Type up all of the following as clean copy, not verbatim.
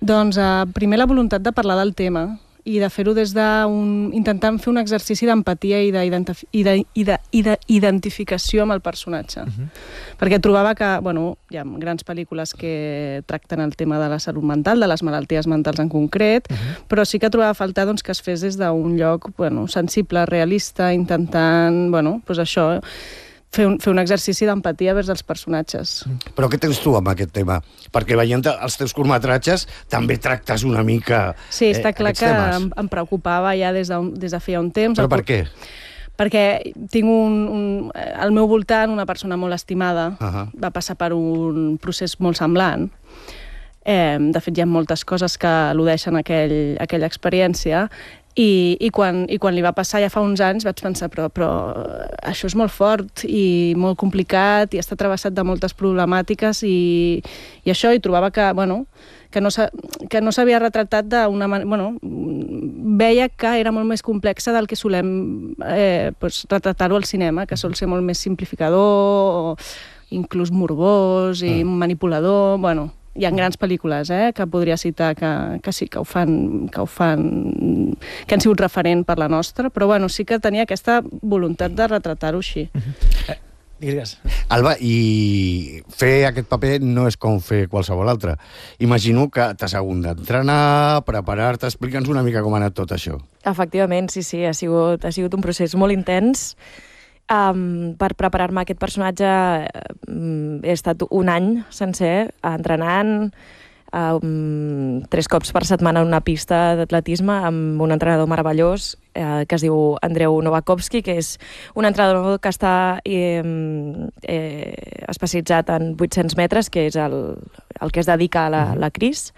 Doncs primer la voluntat de parlar del tema i de fer-ho des intentant fer un exercici d'empatia i d'identificació amb el personatge. Perquè trobava que, hi ha grans pel·lícules que tracten el tema de la salut mental, de les malalties mentals en concret, però sí que trobava a faltar que es fes des d'un lloc sensible, realista, intentant, això, fer un exercici d'empatia vers els personatges. Però què tens tu amb aquest tema? Perquè veient els teus curtmetratges també tractes una mica sí, està clar que em preocupava ja des de feia un temps. Però per què? Perquè tinc al meu voltant una persona molt estimada, va passar per un procés molt semblant. De fet, hi ha moltes coses que al·ludeixen aquella experiència. I quan li va passar ja fa uns anys vaig pensar però això és molt fort i molt complicat i està travessat de moltes problemàtiques i això, i trobava que no s'havia retratat d'una manera... veia que era molt més complexa del que solem retratar-ho al cinema, que sol ser molt més simplificador o inclús morbós i manipulador, hi ha grans pel·lícules que podria citar que sí, que han sigut referent per la nostra, però sí que tenia aquesta voluntat de retratar-ho així. Digues. Alba, i fer aquest paper no és com fer qualsevol altre. Imagino que t'has hagut d'entrenar, preparar-te, explica'ns una mica com ha anat tot això. Efectivament, sí, ha sigut un procés molt intens. Per preparar-me aquest personatge he estat un any sencer entrenant 3 cops per setmana en una pista d'atletisme amb un entrenador meravellós que es diu Andreu Novakovski, que és un entrenador que està especialitzat en 800 metres, que és el que es dedica a la Cris.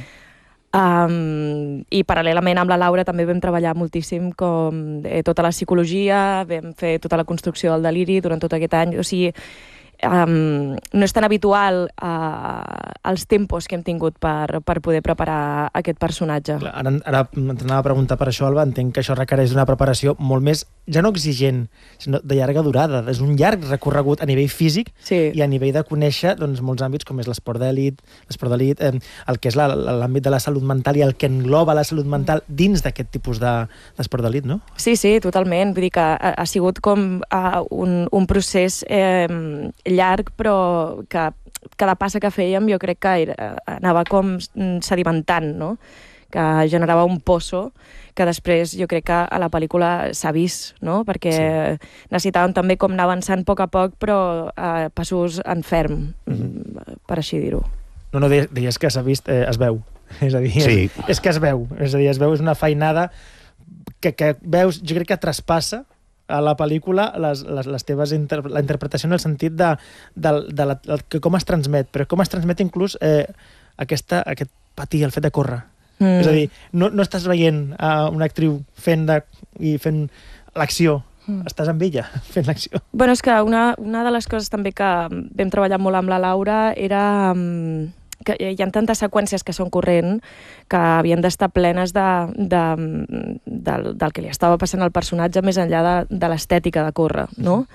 I paral·lelament amb la Laura també vam treballar moltíssim tota la psicologia, vam fer tota la construcció del deliri durant tot aquest any. O sigui, no és tan habitual els tempos que hem tingut per poder preparar aquest personatge. Clar, ara t'anava a preguntar per això, Alba. Entenc que això requereix una preparació molt més, ja no exigent, sinó de llarga durada. És un llarg recorregut a nivell físic i a nivell de conèixer molts àmbits com és l'esport d'elit, el que és l'àmbit de la salut mental i el que engloba la salut mental dins d'aquest tipus d'esport d'elit, no? Sí, totalment. Vull dir que ha sigut com un procés llarg, però que cada passa que fèiem jo crec que anava com sedimentant, no? Que generava un pozo que després jo crec que a la pel·lícula s'ha vist, no? Perquè necessitàvem també com anar avançant a poc, però a passos en ferm, per així dir-ho. No, deies que s'ha vist, es veu. És a dir, és que es veu. És a dir, és una feinada que veus, jo crec que traspassa a la pel·lícula les teves la interpretació en el sentit de com es transmet, però com es transmet inclús aquest patir, el fet de córrer. És a dir, no estàs veient una actriu fent l'acció, estàs amb ella fent l'acció. Bueno, és que una de les coses també que vam treballar molt amb la Laura era que hi ha tantes seqüències que són corrent que havien d'estar plenes del que li estava passant al personatge més enllà de l'estètica de córrer, no?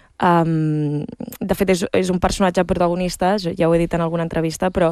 De fet, és un personatge protagonista, ja ho he dit en alguna entrevista, però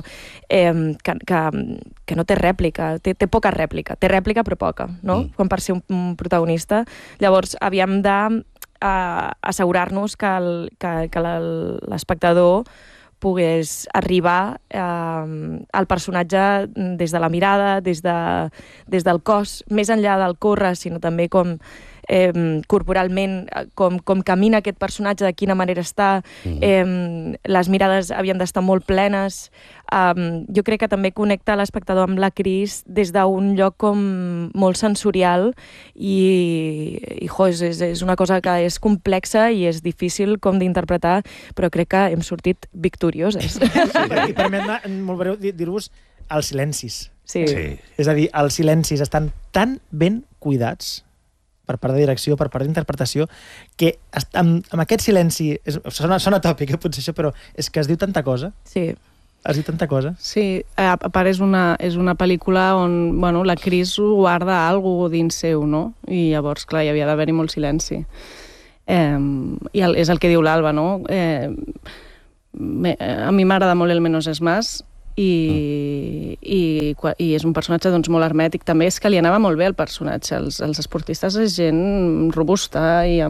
que no té rèplica, té poca rèplica, té rèplica però poca, no? Com per ser un protagonista. Llavors, havíem d'assegurar-nos que l'espectador pogués arribar al personatge des de la mirada, des del cos, més enllà del córrer, sinó també com corporalment, com camina aquest personatge, de quina manera està, les mirades havien d'estar molt plenes. Jo crec que també connecta l'espectador amb la Cris des d'un lloc com molt sensorial i és una cosa que és complexa i és difícil com d'interpretar, però crec que hem sortit victorioses. I permet-me, molt breu, dir-vos els silencis. Sí. És a dir, els silencis estan tan ben cuidats per part de direcció, per part d'interpretació, que amb aquest silenci, sona tòpic, potser això, però és que es diu tanta cosa. Sí. Es diu tanta cosa. Sí, a part és una pel·lícula on la Cris guarda alguna cosa dins seu, no? I llavors, clar, hi havia d'haver-hi molt silenci. I és el que diu l'Alba, no? A mi m'agrada molt el menos es más, i és un personatge doncs, molt hermètic. També és que li anava molt bé el personatge. Els esportistes és gent robusta i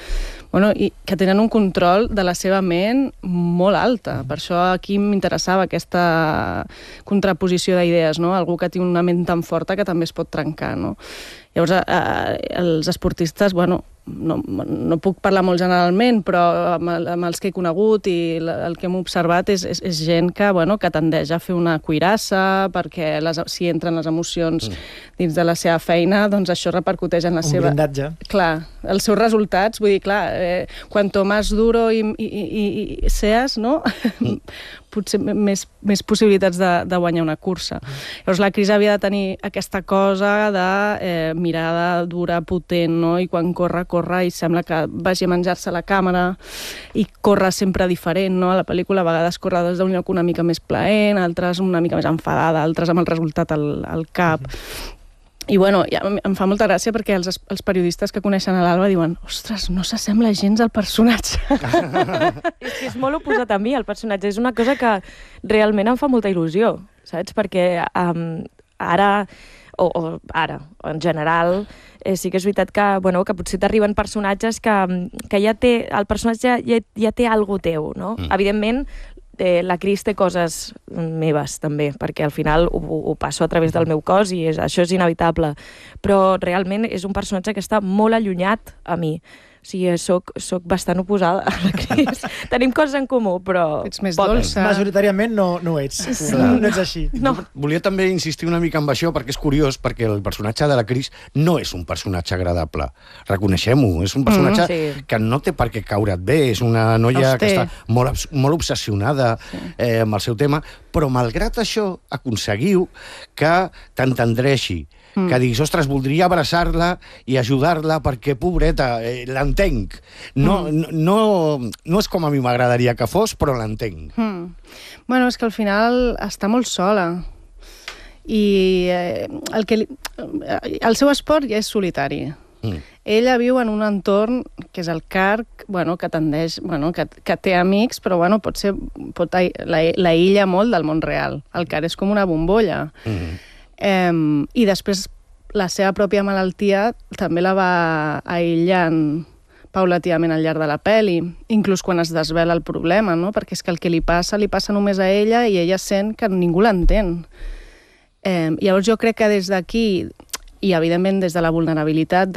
i que tenen un control de la seva ment molt alta. Per això aquí m'interessava aquesta contraposició d'idees, no? Algú que té una ment tan forta que també es pot trencar, no? Llavors, els esportistes, no puc parlar molt generalment, però amb els que he conegut i el que hem observat és gent que tendeix a fer una cuirassa, perquè si entren les emocions dins de la seva feina, doncs això repercuteix en la seva... Un blindatge. Clar, els seus resultats, vull dir, clar, cuanto más duro y seas, no? Potser més possibilitats de guanyar una cursa. Llavors la Cris havia de tenir aquesta cosa de mirada dura, potent, no? I quan corre i sembla que vagi a menjar-se la càmera i corre sempre diferent, no? A la pel·lícula a vegades corre des d'un lloc una mica més plaent, altres una mica més enfadada, altres amb el resultat al cap. I em fa molta gràcia perquè els periodistes que coneixen a l'Alba diuen ostres, no s'assembla gens al personatge. És que és molt oposat a mi, el personatge. És una cosa que realment em fa molta il·lusió, saps? Perquè ara, en general, sí que és veritat que potser t'arriben personatges que ja té... El personatge ja té algo teu, no? Evidentment, la Cris té coses meves, també, perquè al final ho passo a través del meu cos i això és inevitable. Però realment és un personatge que està molt allunyat a mi. O sigui, soc bastant oposada a la Cris. Tenim coses en comú, però... Ets més dolça. Majoritàriament no ets. No ets així. No. Volia també insistir una mica en això, perquè és curiós, perquè el personatge de la Cris no és un personatge agradable. Reconeixem-ho. És un personatge que no té per què caure't bé. És una noia que està molt obsessionada amb el seu tema, però malgrat això aconseguiu que t'entendreixi, que diguis, ostres, voldria abraçar-la i ajudar-la perquè, pobreta, l'entenc. No és com a mi m'agradaria que fos, però l'entenc. És que al final està molt sola. I el seu esport ja és solitari. Ella viu en un entorn que és el CARC, que tendeix, que té amics, però l'aïlla molt del món real. El CARC és com una bombolla. I després la seva pròpia malaltia també la va aïllant paulativament al llarg de la pel·li, inclús quan es desvela el problema, no? Perquè és que el que li passa només a ella i ella sent que ningú l'entén. Llavors jo crec que des d'aquí, i evidentment des de la vulnerabilitat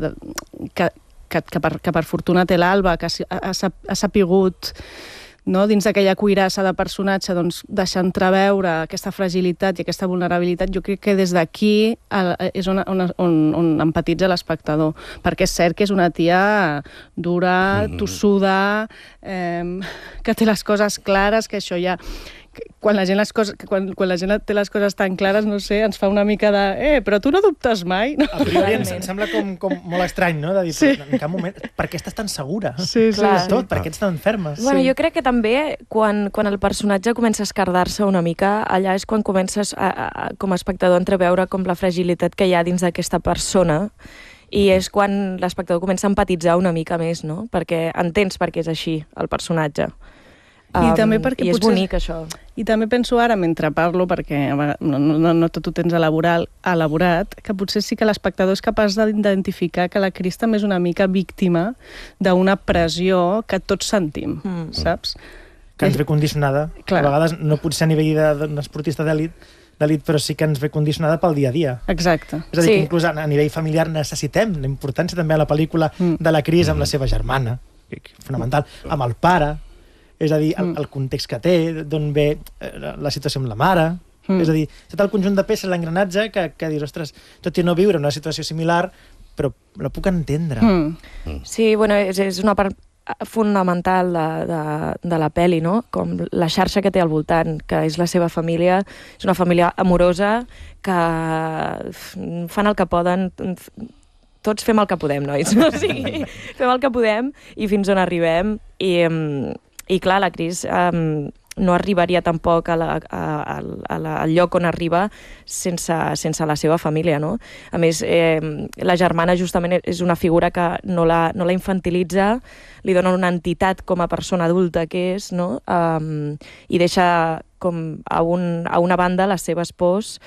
que per fortuna té l'Alba, que ha sapigut, no, dins d'aquella cuirassa de personatge, doncs, deixar entreveure aquesta fragilitat i aquesta vulnerabilitat, jo crec que des d'aquí és on empatitza l'espectador, perquè és cert que és una tia dura, tossuda, que té les coses clares, que això ja... Quan la gent té les coses tan clares, no sé, ens fa una mica de... però tu no dubtes mai? No? A priori em sembla com molt estrany, no? De dir, en cap moment... Per què estàs tan segura? Sí. Tot, per què ets tan fermes? Bueno, jo crec que també, quan el personatge comença a escardar-se una mica, allà és quan comences, com a espectador, a entreveure com la fragilitat que hi ha dins d'aquesta persona, i és quan l'espectador comença a empatitzar una mica més, no? Perquè entens per què és així, el personatge. I també perquè és bonic, això. I també penso ara, mentre parlo, perquè no tot ho tens elaborat, que potser sí que l'espectador és capaç d'identificar que la Cris també és una mica víctima d'una pressió que tots sentim, saps? Que ens ve condicionada. Clar. A vegades no potser a nivell d'un esportista d'elit, però sí que ens ve condicionada pel dia a dia. Exacte. És a dir, que inclús a nivell familiar necessitem la importància també a la pel·lícula de la Cris amb la seva germana, fonamental, amb el pare. És a dir, el context que té, d'on ve la situació amb la mare. És a dir, tot el conjunt de peces, l'engranatge, que dius, ostres, tot i no viure en una situació similar, però la puc entendre. Sí, bueno, és una part fonamental de la pel·li, no? Com la xarxa que té al voltant, que és la seva família, és una família amorosa, que fan el que poden. Tots fem el que podem, nois. O sigui, fem el que podem i fins on arribem. I clar, la Cris no arribaria tampoc al lloc on arriba sense la seva família, no? A més, la germana justament és una figura que no la infantilitza, li dona una entitat com a persona adulta que és, no? I deixa com a una banda les seves pors